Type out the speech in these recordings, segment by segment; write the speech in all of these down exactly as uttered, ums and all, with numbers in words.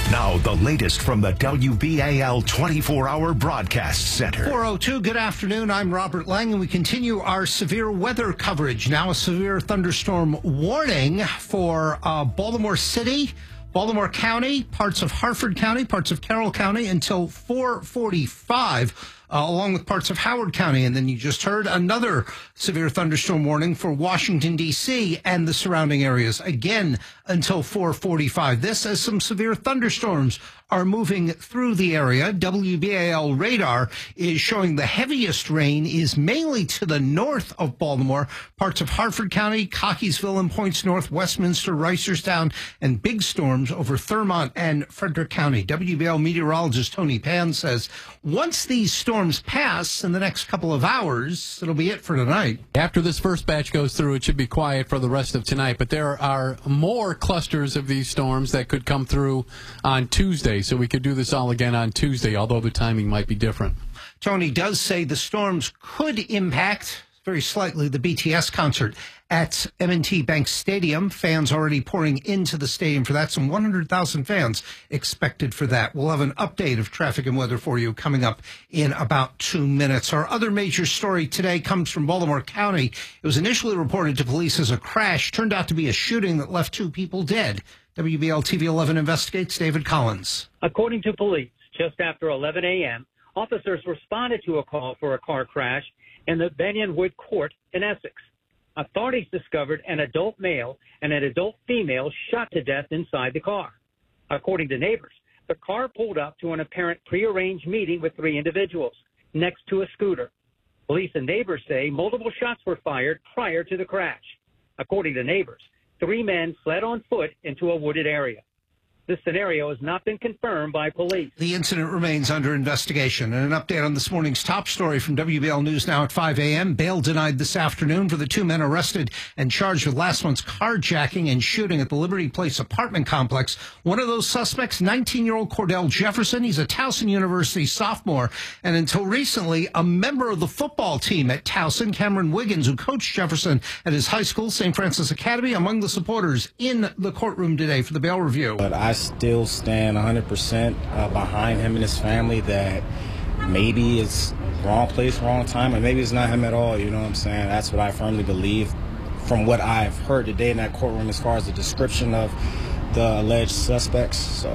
Now, the latest from the W B A L twenty-four hour Broadcast Center. four oh two, good afternoon. I'm Robert Lang, and we continue our severe weather coverage. Now a severe thunderstorm warning for uh, Baltimore City, Baltimore County, parts of Harford County, parts of Carroll County until four forty-five. Uh, along with parts of Howard County. And then you just heard another severe thunderstorm warning for Washington, D C and the surrounding areas, again, until four forty-five. This as some severe thunderstorms are moving through the area. W B A L radar is showing the heaviest rain is mainly to the north of Baltimore, parts of Harford County, Cockeysville and Points North, Westminster, Reisterstown, and big storms over Thurmont and Frederick County. W B A L meteorologist Tony Pan says once these storms pass in the next couple of hours, it'll be it for tonight. After this first batch goes through, it should be quiet for the rest of tonight, but there are more clusters of these storms that could come through on Tuesday, so we could do this all again on Tuesday, although the timing might be different. Tony does say the storms could impact very slightly the B T S concert at M and T Bank Stadium. Fans already pouring into the stadium for that. Some one hundred thousand fans expected for that. We'll have an update of traffic and weather for you coming up in about two minutes. Our other major story today comes from Baltimore County. It was initially reported to police as a crash. Turned out to be a shooting that left two people dead. W B L T V eleven investigates. David Collins. According to police, just after eleven a.m., officers responded to a call for a car crash in the Benionwood Court in Essex. Authorities discovered an adult male and an adult female shot to death inside the car. According to neighbors, the car pulled up to an apparent prearranged meeting with three individuals next to a scooter. Police and neighbors say multiple shots were fired prior to the crash. According to neighbors, three men fled on foot into a wooded area. This scenario has not been confirmed by police. The incident remains under investigation. And an update on this morning's top story from W B L News Now at five a.m. Bail denied this afternoon for the two men arrested and charged with last month's carjacking and shooting at the Liberty Place apartment complex. One of those suspects, nineteen-year-old Cordell Jefferson. He's a Towson University sophomore. And until recently, a member of the football team at Towson, Cameron Wiggins, who coached Jefferson at his high school, Saint Francis Academy, among the supporters in the courtroom today for the bail review. But I still stand one hundred percent uh, behind him and his family that maybe it's wrong place, wrong time, or maybe it's not him at all, you know what I'm saying? That's what I firmly believe from what I've heard today in that courtroom as far as the description of the alleged suspects, so,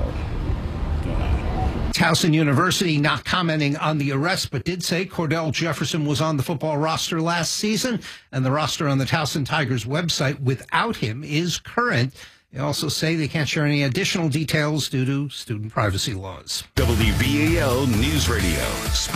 you know. Towson University not commenting on the arrest, but did say Cordell Jefferson was on the football roster last season, and the roster on the Towson Tigers website without him is current. They also say they can't share any additional details due to student privacy laws. W B A L News Radio.